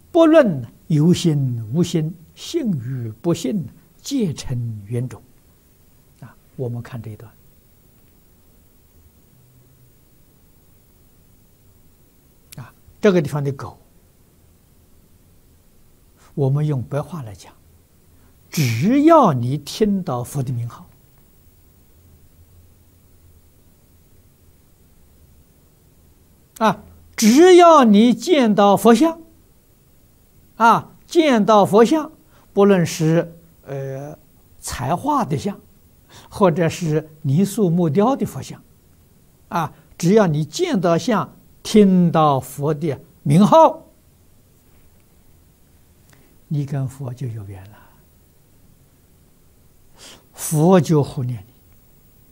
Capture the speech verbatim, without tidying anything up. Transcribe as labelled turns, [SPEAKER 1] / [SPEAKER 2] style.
[SPEAKER 1] 不论有心无心，信与不信，皆成缘种。啊，我们看这一段。啊，这个地方的狗，我们用白话来讲，只要你听到佛的名号，啊，只要你见到佛像，啊，见到佛像，不论是呃彩画的像，或者是泥塑木雕的佛像，啊，只要你见到像，听到佛的名号，你跟佛就有缘了，佛就护念你。